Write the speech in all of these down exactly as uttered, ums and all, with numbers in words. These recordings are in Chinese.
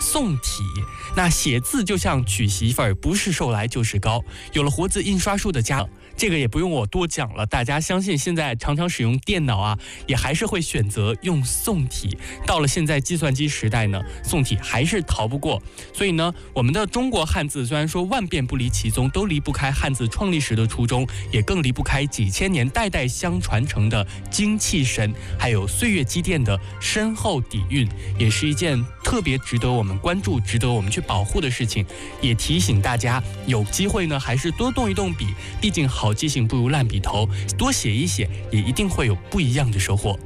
宋体。那写字就像娶媳妇儿，不是寿来就是高。有了活字印刷术的家，这个也不用我多讲了，大家相信现在常常使用电脑啊，也还是会选择用宋体。到了现在计算机时代呢，宋体还是逃不过。所以呢，我们的中国汉字虽然说万变不离其宗，都离不开汉字创立时的初衷，也更离不开几千年代代相传承的精气神，还有岁月积淀的深厚底蕴，也是一件特别值得我们关注、值得我们去保护的事情。也提醒大家，有机会呢，还是多动一动笔，毕竟好记性不如烂笔头，多写一写，也一定会有不一样的收获。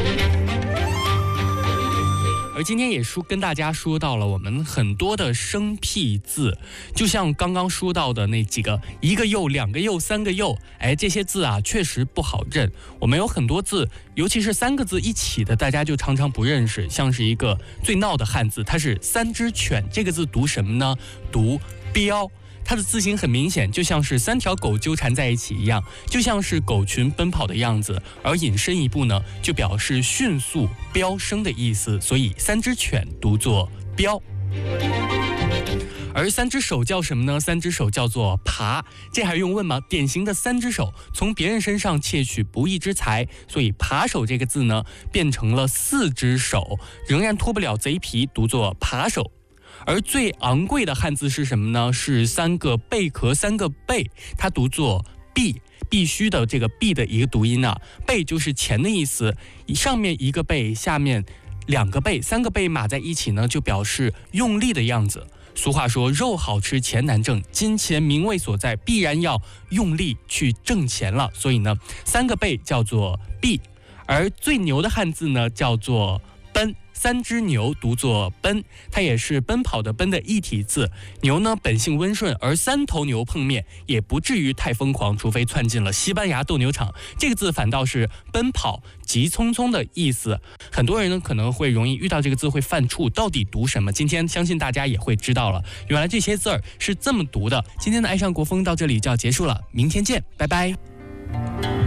而今天也说跟大家说到了我们很多的生僻字，就像刚刚说到的那几个，一个又、两个又、三个又，哎，这些字啊确实不好认。我们有很多字，尤其是三个字一起的，大家就常常不认识。像是一个最闹的汉字，它是三只犬，这个字读什么呢？读彪。它的字形很明显，就像是三条狗纠缠在一起一样，就像是狗群奔跑的样子。而引申一步呢，就表示迅速飙升的意思，所以三只犬读作彪。而三只手叫什么呢？三只手叫做扒，这还用问吗？典型的三只手，从别人身上窃取不义之财，所以扒手这个字呢，变成了四只手，仍然脱不了贼皮，读作扒手。而最昂贵的汉字是什么呢？是三个贝壳，三个贝，它读作币，必须的这个币的一个读音啊。贝就是钱的意思，上面一个贝，下面两个贝，三个贝码在一起呢，就表示用力的样子。俗话说，肉好吃钱难挣，金钱名位所在，必然要用力去挣钱了。所以呢，三个贝叫做币。而最牛的汉字呢，叫做奔。三只牛读作奔，它也是奔跑的奔的一体字。牛呢本性温顺，而三头牛碰面也不至于太疯狂，除非窜进了西班牙斗牛场。这个字反倒是奔跑急匆匆的意思。很多人呢可能会容易遇到这个字会犯怵，到底读什么？今天相信大家也会知道了，原来这些字儿是这么读的。今天的爱上国风到这里就要结束了，明天见，拜拜。